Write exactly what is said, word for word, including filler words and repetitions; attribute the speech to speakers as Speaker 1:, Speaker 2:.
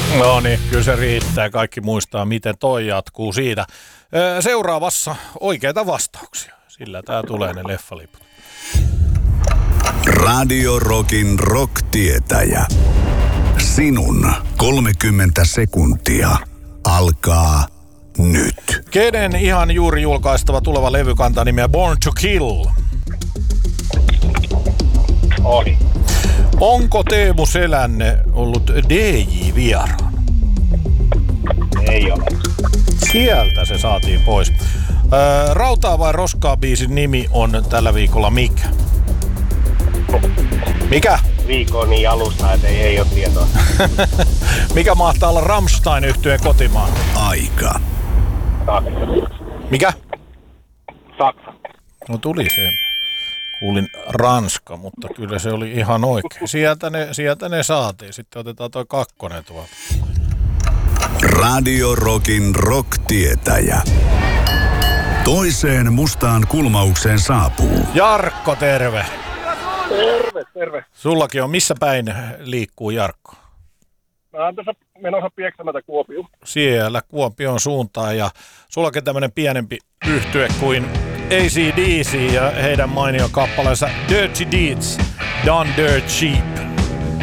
Speaker 1: No niin, kyllä se riittää. Kaikki muistaa, miten toi jatkuu siitä. Seuraavassa oikeita vastauksia. Sillä tää tulee ne leffaliput.
Speaker 2: Radio Rockin rock-tietäjä. Sinun kolmekymmentä sekuntia alkaa nyt.
Speaker 1: Kenen ihan juuri julkaistava tuleva levy kantaa nimeä Born to Kill?
Speaker 3: Ohi.
Speaker 1: Onko Teemu Selänne ollut D J-vieraan?
Speaker 3: Ei ole.
Speaker 1: Sieltä se saatiin pois. Öö, Rautaa vai roskaa -biisin nimi on tällä viikolla mikä? Mikä?
Speaker 3: Viikon niin alusta, että ei, ei ole tietoa.
Speaker 1: Mikä mahtaa olla Rammstein-yhtyeen kotimaan?
Speaker 2: Aika.
Speaker 3: Saksa.
Speaker 1: Mikä?
Speaker 3: Saksa.
Speaker 1: No tuli se. Kuulin Ranska, mutta kyllä se oli ihan oikein. Sieltä ne, sieltä ne saatiin. Sitten otetaan toi kakkonen tuolta.
Speaker 2: Radio Rockin rock-tietäjä. Toiseen mustaan kulmaukseen saapuu
Speaker 1: Jarkko, terve.
Speaker 3: Terve, terve.
Speaker 1: Sullakin on. Missä päin liikkuu Jarkko?
Speaker 3: Mä oon tässä menossa Pieksämätä Kuopioon.
Speaker 1: Siellä Kuopion suuntaan ja sullakin tämmönen pienempi yhtye kuin A C D C ja heidän mainio kappaleensa Dirty Deeds, Done Dirt Cheap.